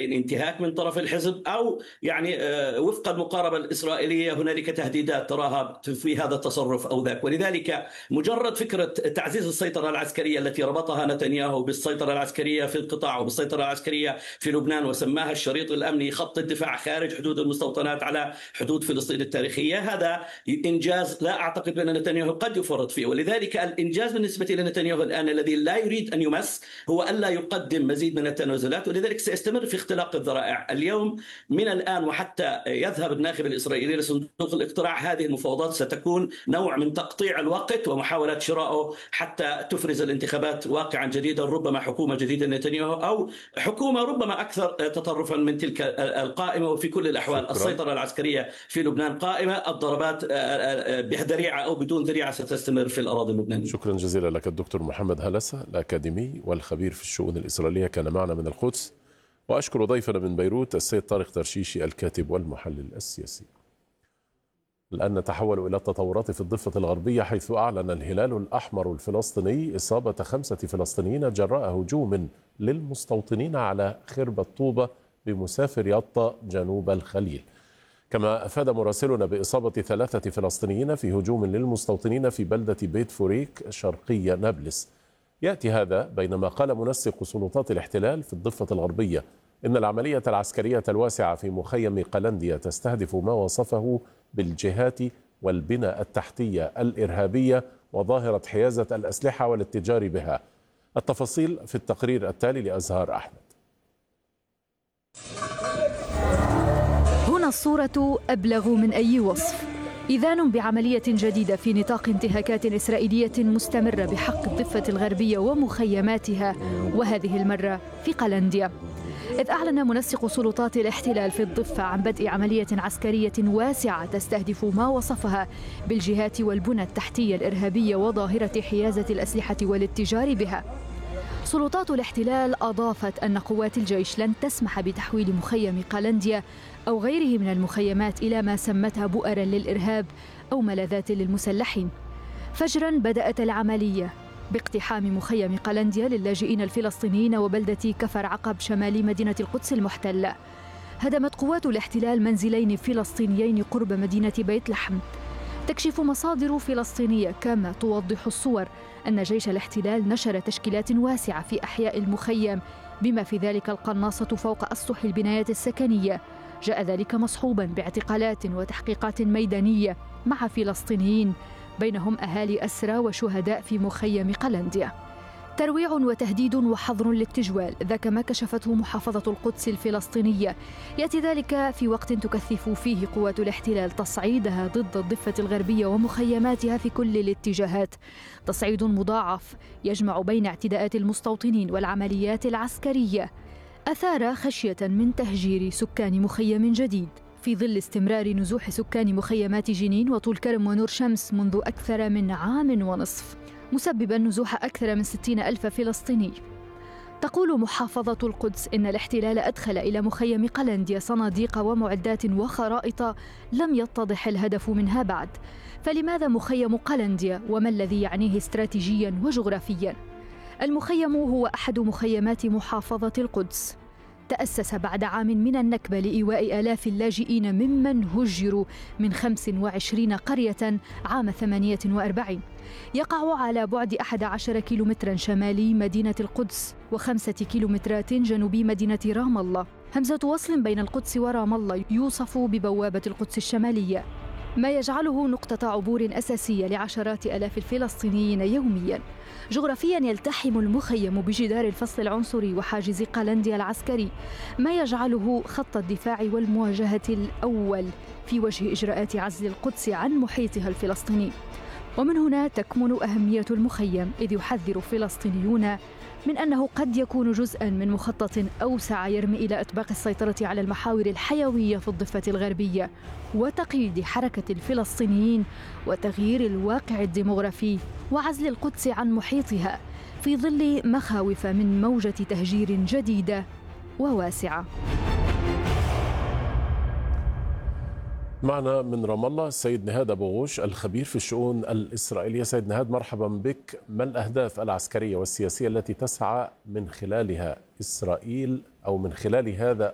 انتهاك من طرف الحزب، أو يعني وفق المقاربة الإسرائيلية هنالك تهديدات تراها في هذا التصرف أو ذاك. ولذلك مجرد فكرة تعزيز السيطرة العسكرية التي ربطها نتنياهو بالسيطرة العسكرية في القطاع وبالسيطرة العسكرية في لبنان وسماها الشريط الأمني، خط الدفاع خارج حدود المستوطنات على حدود فلسطين التاريخية، هذا إنجاز لا أعتقد بأن نتنياهو قد يفرط فيه. ولذلك الإنجاز بالنسبة لنتنياهو الآن الذي لا يريد أن يمس هو ألا يقدم مزيد من التنازلات، ولذلك سيستمر في اختلاق الذرائع. اليوم من الآن وحتى يذهب الناخب الإسرائيلي لصندوق الاقتراع، هذه المفاوضات ستكون نوع من تقطيع الوقت ومحاولة شرائه حتى تفرز الانتخابات واقعا جديدا، ربما حكومة جديدة نتنياهو أو حكومة ربما أكثر تطرفا من تلك القائمة. وفي كل الأحوال السيطرة العسكرية في لبنان قائمة، الضربات بذريعة أو بدون ذريعة ستستمر في الأراضي اللبنانية. شكرا جزيلا لك الدكتور محمد هلسة، الأكاديمي والخبير في الشؤون الإسرائيلية، كان معنا من القدس. وأشكر ضيفنا من بيروت السيد طارق ترشيشي الكاتب والمحلل السياسي. الآن نتحول إلى التطورات في الضفة الغربية، حيث أعلن الهلال الأحمر الفلسطيني إصابة 5 فلسطينيين جراء هجوم للمستوطنين على خرب الطوبة بمسافر يطا جنوب الخليل. كما أفاد مراسلنا بإصابة 3 فلسطينيين في هجوم للمستوطنين في بلدة بيت فوريك شرقي نابلس. يأتي هذا بينما قال منسق سلطات الاحتلال في الضفة الغربية إن العملية العسكرية الواسعة في مخيم قلنديا تستهدف ما وصفه بالجهات والبنى التحتية الإرهابية وظاهرة حيازة الأسلحة والاتجار بها. التفاصيل في التقرير التالي لأزهار أحمد. هنا الصورة أبلغ من أي وصف. إذان بعملية جديدة في نطاق انتهاكات إسرائيلية مستمرة بحق الضفة الغربية ومخيماتها، وهذه المرة في قلنديا. إذ أعلن منسق سلطات الاحتلال في الضفة عن بدء عملية عسكرية واسعة تستهدف ما وصفها بالجهات والبنى التحتية الإرهابية وظاهرة حيازة الأسلحة والاتجار بها. سلطات الاحتلال أضافت أن قوات الجيش لن تسمح بتحويل مخيم قلنديا أو غيره من المخيمات إلى ما سمتها بؤرا للإرهاب أو ملاذات للمسلحين. فجرا بدأت العملية باقتحام مخيم قلنديا للاجئين الفلسطينيين وبلدة كفر عقب شمال مدينة القدس المحتلة. هدمت قوات الاحتلال منزلين فلسطينيين قرب مدينة بيت لحم. تكشف مصادر فلسطينية كما توضح الصور أن جيش الاحتلال نشر تشكيلات واسعة في أحياء المخيم، بما في ذلك القناصة فوق أسطح البنايات السكنية. جاء ذلك مصحوبا باعتقالات وتحقيقات ميدانية مع فلسطينيين بينهم أهالي أسرى وشهداء في مخيم قلنديا. ترويع وتهديد وحظر للتجوال، ذاك ما كشفته محافظة القدس الفلسطينية. يأتي ذلك في وقت تكثف فيه قوات الاحتلال تصعيدها ضد الضفة الغربية ومخيماتها في كل الاتجاهات، تصعيد مضاعف يجمع بين اعتداءات المستوطنين والعمليات العسكرية، أثار خشية من تهجير سكان مخيم جديد في ظل استمرار نزوح سكان مخيمات جنين وطول كرم ونور شمس منذ أكثر من عام ونصف، مسببا نزوح أكثر من 60,000 فلسطيني. تقول محافظة القدس إن الاحتلال أدخل إلى مخيم قلنديا صناديق ومعدات وخرائط لم يتضح الهدف منها بعد. فلماذا مخيم قلنديا وما الذي يعنيه استراتيجيا وجغرافيا؟ المخيم هو أحد مخيمات محافظة القدس، تأسس بعد عام من النكبة لإيواء آلاف اللاجئين ممن هجروا من 25 قرية عام 48. يقع على بعد 11 كيلومترا شمالي مدينة القدس و5 كيلومترات جنوبي مدينة رام الله. همزة وصل بين القدس ورام الله يوصف ببوابة القدس الشمالية، ما يجعله نقطة عبور أساسية لعشرات آلاف الفلسطينيين يومياً. جغرافياً يلتحم المخيم بجدار الفصل العنصري وحاجز قلنديا العسكري، ما يجعله خط الدفاع والمواجهة الأول في وجه إجراءات عزل القدس عن محيطها الفلسطيني. ومن هنا تكمن أهمية المخيم، إذ يحذر فلسطينيون من أنه قد يكون جزءاً من مخطط أوسع يرمي إلى إطباق السيطرة على المحاور الحيوية في الضفة الغربية وتقييد حركة الفلسطينيين وتغيير الواقع الديمغرافي وعزل القدس عن محيطها في ظل مخاوف من موجة تهجير جديدة وواسعة. معنا من رام الله السيد نهاد أبو غوش الخبير في الشؤون الإسرائيلية. سيد نهاد، مرحبا بك. ما الأهداف العسكرية والسياسية التي تسعى من خلالها إسرائيل أو من خلال هذا